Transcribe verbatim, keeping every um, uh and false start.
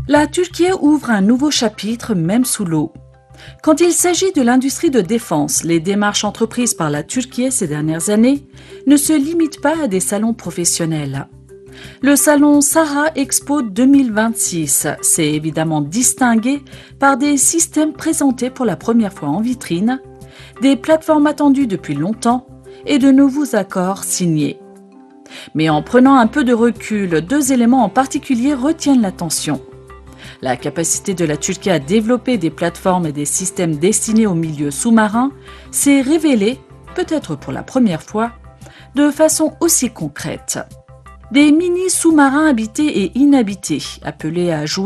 La Turquie ouvre un nouveau chapitre même sous l'eau. Quand il s'agit de l'industrie de défense, les démarches entreprises par la Turquie ces dernières années ne se limitent pas à des salons professionnels. Le salon Sahra Expo deux mille vingt-six s'est évidemment distingué par des systèmes présentés pour la première fois en vitrine, des plateformes attendues depuis longtemps et de nouveaux accords signés. Mais en prenant un peu de recul, deux éléments en particulier retiennent l'attention. La capacité de la Turquie à développer des plateformes et des systèmes destinés au milieu sous-marin s'est révélée, peut-être pour la première fois, de façon aussi concrète. Des mini-sous-marins habités et inhabités, appelés à jouer